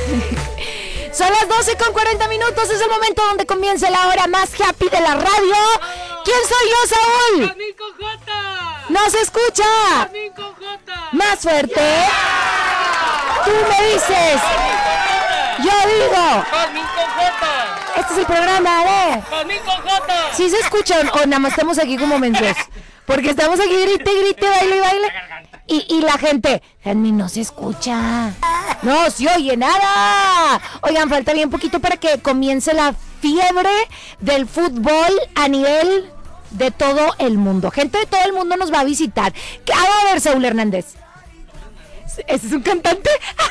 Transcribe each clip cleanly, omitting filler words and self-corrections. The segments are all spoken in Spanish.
Son las 12:40, es el momento donde comienza la hora más happy de la radio. ¿Quién soy yo, Saúl? ¡Jazmín con J! ¡No se escucha! ¡Jazmín con J! ¡Más fuerte! Tú me dices. Yo digo. ¡Jazmín con J! Este es el programa de... ¡Jazmín con J! ¿Sí se escuchan o nada más estamos aquí como mensos? Porque estamos aquí grite, baile. Y la gente, Jazmín, no se escucha. No se oye nada. Oigan, falta bien poquito para que comience la fiebre del fútbol a nivel de todo el mundo. Gente de todo el mundo nos va a visitar. ¿Qué va a ver, Saúl Hernández? ¿Ese es un cantante?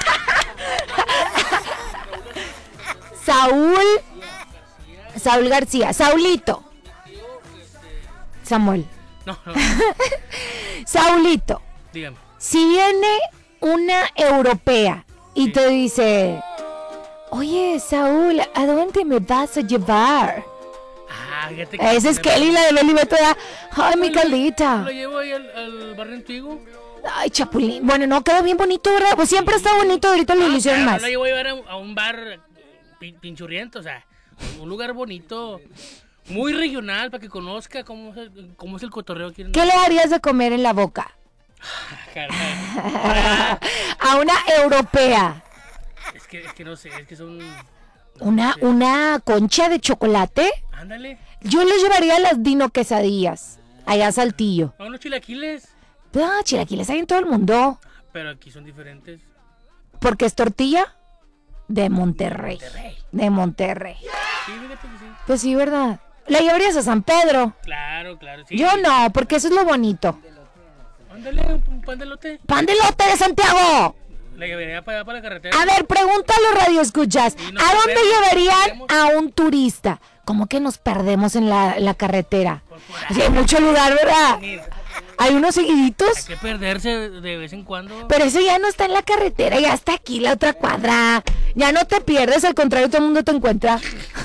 Saúl García. Saulito. Samuel. No. Saulito. Dígame. Si viene una europea y te dice, oye, Saúl, ¿a dónde me vas a llevar? Fíjate que... Esa es Kelly, la de Beli Beto. Ay, mi Carlita. ¿Lo llevo ahí al barrio antiguo? Ay, Chapulín. Bueno, no, quedó bien bonito, ¿verdad? Pues siempre está bonito, ahorita lo hicieron más. Lo llevo a llevar a un bar pinchurriento, o sea, un lugar bonito, muy regional, para que conozca cómo es el cotorreo aquí. ¿Qué le harías de comer en la boca? A una europea. Es que no sé, es que son... Una concha de chocolate. Ándale. Yo les llevaría las Dino quesadillas allá a Saltillo. A unos chilaquiles. Ah, chilaquiles hay en todo el mundo. Pero aquí son diferentes. Porque es tortilla de Monterrey. De Monterrey. Sí, fíjate que sí. Pues sí, ¿verdad? ¿La llevarías a San Pedro? Claro, sí. Yo no, porque eso es lo bonito. Ándale, un pan de elote. ¡Pan de elote de Santiago! La llevaría para allá, para la carretera. A ver, pregunta a los radioescuchas. ¿A dónde llevarían a un turista? ¿Cómo que nos perdemos en la carretera? Sí, hay mucho lugar, ¿verdad? Hay unos seguiditos. Hay que perderse de vez en cuando. Pero eso ya no está en la carretera, ya está aquí la otra cuadra. Ya no te pierdes, al contrario, todo el mundo te encuentra.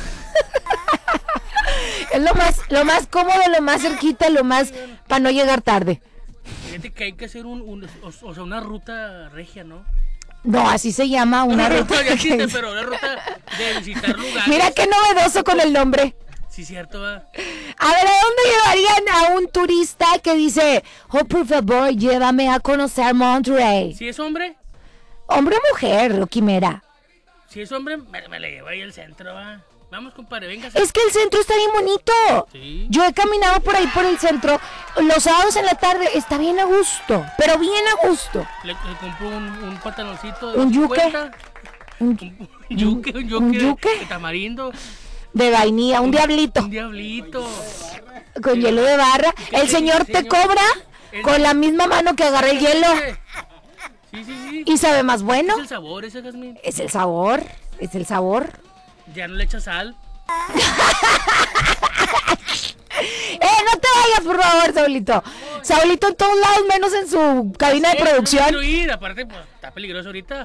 Es lo más cómodo, lo más cerquita, lo más para no llegar tarde. Fíjate que hay que hacer una ruta regia, ¿no? No, así se llama una ruta. Ya existe, pero una ruta de visitar lugares. Mira qué novedoso con el nombre. Sí, cierto, va. A ver, ¿a dónde llevarían a un turista que dice, oh, por favor, llévame a conocer Monterrey? ¿Si es hombre? ¿Hombre o mujer, o quimera? Si es hombre, me la llevo ahí al centro, va. Vamos, compadre, venga. Es que el centro está bien bonito. Sí. Yo he caminado por ahí por el centro. Los sábados en la tarde está bien a gusto, pero bien a gusto. Le compro un pantaloncito. ¿Un yuque? Un yuque de tamarindo. De vainilla, un diablito. Un diablito. Con hielo de barra. El señor te cobra con la misma mano que agarra el hielo. Sí. Y sabe más bueno. Es el sabor ese, Jazmín. Es el sabor. Ya no le echas sal. No te vayas, por favor, Saulito. Saulito en todos lados, menos en su cabina de producción. No quiero ir, aparte, pues, está peligroso ahorita.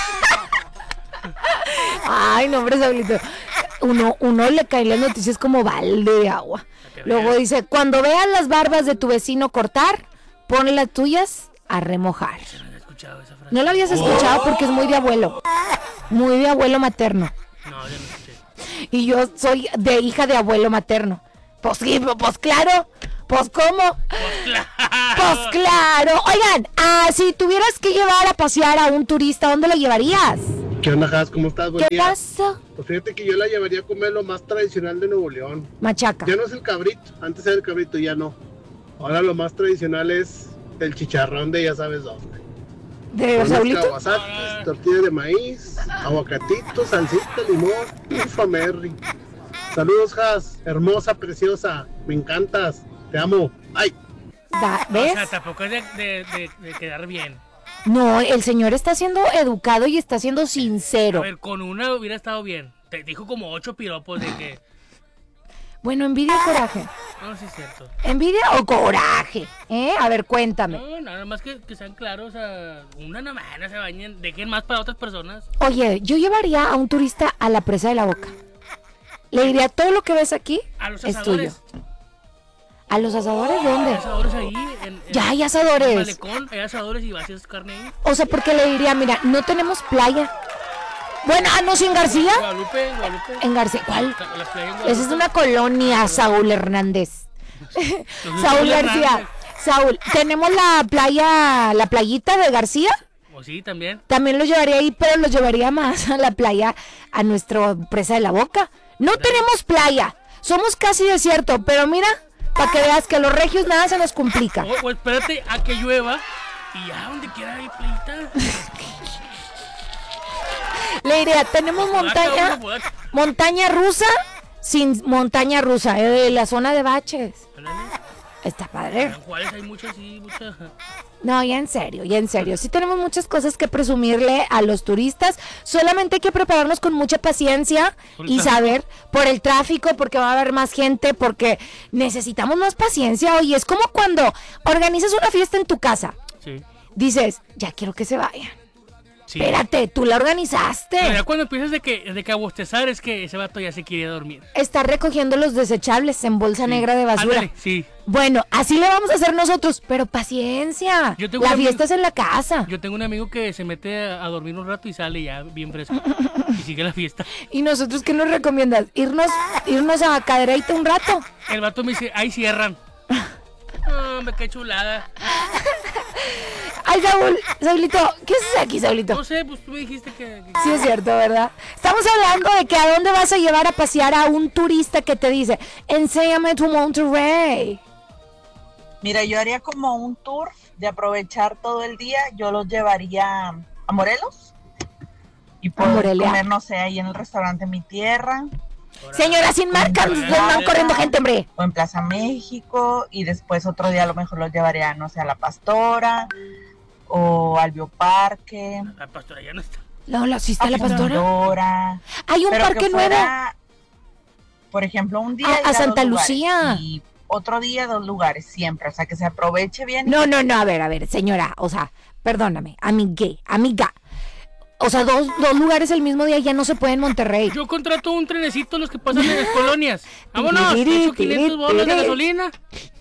Ay, no, hombre, Saulito. Uno le caen las noticias como balde de agua. Luego dice, cuando veas las barbas de tu vecino cortar, pon las tuyas a remojar. No había escuchado esa frase. No lo habías escuchado porque es muy de abuelo. Muy de abuelo materno. No, ya no escuché. Y yo soy de hija de abuelo materno. Pues sí, pues claro. Pues cómo. Pues claro. Oigan, si tuvieras que llevar a pasear a un turista, ¿dónde lo llevarías? ¿Qué onda, Jazz? ¿Cómo estás? Buen ¿Qué día. pasó? Pues fíjate que yo la llevaría a comer lo más tradicional de Nuevo León. Machaca. Ya no es el cabrito, antes era el cabrito, ya no. Ahora lo más tradicional es el chicharrón de ya sabes dónde. ¿De Unos Saulito? caguasates, tortilla de maíz, aguacatito, salsita, limón, ufa Merry. Saludos, Jazz, hermosa, preciosa, me encantas, te amo. ¡Ay! ¿Ves? O sea, tampoco es de quedar bien. No, el señor está siendo educado y está siendo sincero. A ver, con una hubiera estado bien. Te dijo como 8 piropos de que... Bueno, envidia o coraje. No, sí es cierto. ¿Envidia o coraje? A ver, cuéntame. No, nada más que sean claros. Una nada más, no se bañen. Dejen más para otras personas. Oye, yo llevaría a un turista a la presa de la Boca. Le diría, todo lo que ves aquí A los es asadores. tuyo. ¿A los asadores dónde? Hay asadores ahí. Ya hay En asadores. Malecón hay asadores y vacías carne ahí. O sea, porque le diría, mira, no tenemos playa. Bueno, no, sí, en García. Guadalupe. En García, ¿cuál? La playa en Guadalupe. Esa es una colonia, Saúl Hernández. Saúl García. Saúl, tenemos la playita de García. O sí, también. También lo llevaría ahí, pero lo llevaría más a la playa, a nuestra presa de la Boca. No tenemos playa, somos casi desierto, pero mira, para que veas que a los regios nada se nos complica. O espérate a que llueva y ya donde quiera hay playita. Le diría, tenemos montaña rusa, sin montaña rusa, de la zona de baches. Está padre. En Juárez hay muchas. No, ya en serio. Sí tenemos muchas cosas que presumirle a los turistas. Solamente hay que prepararnos con mucha paciencia y saber por el tráfico, porque va a haber más gente, porque necesitamos más paciencia. Oye, es como cuando organizas una fiesta en tu casa. Sí. Dices, ya quiero que se vayan. Sí. Espérate, tú la organizaste. Pero ya cuando empiezas de que a bostezar es que ese vato ya se quiere dormir. Está recogiendo los desechables en bolsa negra de basura. Ándale, sí. Bueno, así le vamos a hacer nosotros, pero paciencia. La fiesta es en la casa. Yo tengo un amigo que se mete a dormir un rato y sale ya bien fresco. Y sigue la fiesta. ¿Y nosotros qué nos recomiendas? ¿Irnos a Cadereyte un rato? El vato me dice, ahí cierran. Hombre, qué chulada. Ay, Saulito, ¿qué haces aquí, Saulito? No sé, pues tú me dijiste que... Sí es cierto, ¿verdad? Estamos hablando de que a dónde vas a llevar a pasear a un turista que te dice, enséñame tu Monterrey. Mira, yo haría como un tour de aprovechar todo el día. Yo los llevaría a Morelos y poder comer, no sé, ahí en el restaurante Mi Tierra. Señora, sin marcas, nos van corriendo gente, hombre. O en Plaza México, y después otro día a lo mejor los llevaría, no sé, a La Pastora o al Bioparque. La Pastora ya no está. No, sí está La Pastora. Hay un parque nuevo. Por ejemplo, un día a Santa Lucía. Y otro día 2 lugares, siempre. O sea, que se aproveche bien. No, a ver, señora. O sea, perdóname, amiga. O sea, dos lugares el mismo día ya no se puede en Monterrey. Yo contrato un trenecito los que pasan en las colonias. Vámonos, echo 500 bolas de gasolina.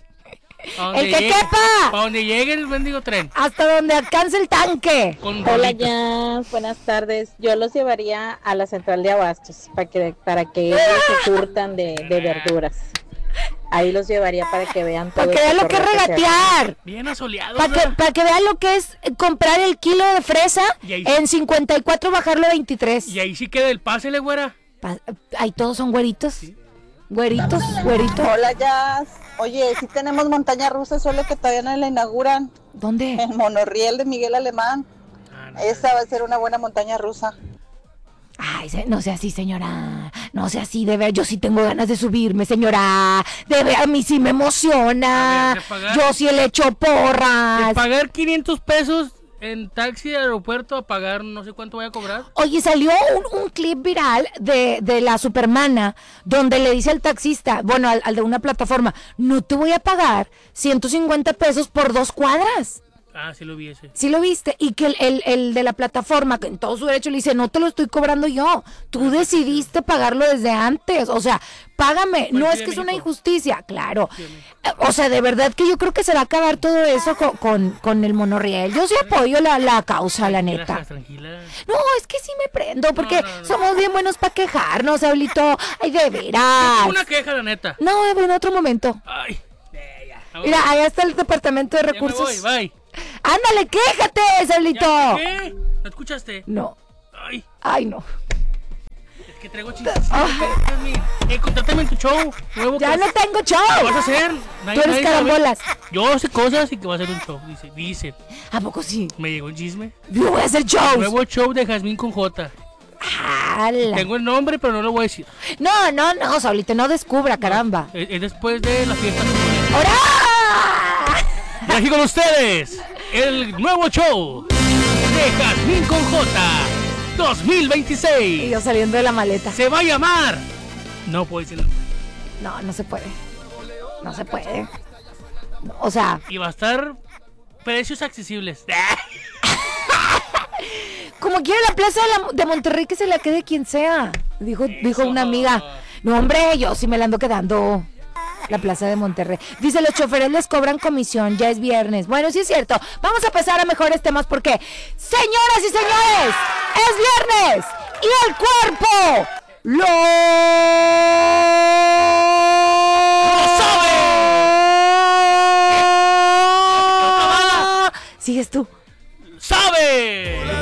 El que quepa. Para donde llegue el bendigo tren. Hasta donde alcance el tanque. Hola, ya, buenas tardes. Yo los llevaría a la central de abastos para que ellos se curtan de verduras. Ahí los llevaría para que vean todo. Para que vean lo que es regatear. Bien asoleado. Para que vean lo que es comprar el kilo de fresa en 54, bajarlo a 23. Y ahí sí queda el pásele, güera. Ahí todos son güeritos. Sí. Güeritos. Hola, Jazz. Oye, sí tenemos montaña rusa, solo que todavía no la inauguran. ¿Dónde? En Monorriel de Miguel Alemán. Esa va a ser una buena montaña rusa. Ay, no sea así, señora. No sea así, de ver, yo sí tengo ganas de subirme, señora. De ver, a mí sí me emociona. Yo sí le echo porras. De pagar 500 pesos en taxi de aeropuerto a pagar no sé cuánto voy a cobrar. Oye, salió un clip viral de la Supermana donde le dice al taxista, bueno, al de una plataforma, no te voy a pagar 150 pesos por 2 cuadras. Ah, sí lo vi ese. Sí lo viste, y que el de la plataforma, en todo su derecho, le dice, no te lo estoy cobrando yo, tú decidiste pagarlo desde antes, o sea, págame, no es que es una injusticia, claro, o sea, de verdad que yo creo que se va a acabar todo eso con el monorriel. Yo sí apoyo la causa, la neta. Tranquila. No, es que sí me prendo, porque somos bien buenos para quejarnos, Saulito, ay, de veras. Una queja, la neta. No, en otro momento. Ay, ya. Mira, allá está el departamento de recursos. Ya me voy, bye. Ándale, quéjate, Saulito. ¿Qué? ¿No escuchaste? No. Ay, no. Es que traigo chistes. Contrátame en tu show nuevo. Ya no tengo show. ¿Qué vas a hacer? Tú eres carambolas. Yo sé cosas y que va a ser un show, dicen. ¿A poco sí? Me llegó un chisme. Yo voy a hacer shows. Nuevo show de Jazmín con J. ¡Hala! Tengo el nombre, pero no lo voy a decir. No, Saulito, no descubra, caramba. Es después de la fiesta. ¡Hora! Y aquí con ustedes, el nuevo show de Jazmín con J 2026. Y yo saliendo de la maleta. Se va a llamar. No puedo decir nombre. No se puede. No se puede. O sea. Y va a estar precios accesibles. Como quiere la plaza de Monterrey, que se la quede quien sea. Dijo una amiga. No, hombre, yo sí me la ando quedando. La plaza de Monterrey. Dice, los choferes les cobran comisión, ya es viernes. Bueno, sí es cierto. Vamos a pasar a mejores temas porque, señoras y señores, es viernes. y el cuerpo lo sabe. Sigues tú. ¡Sabe!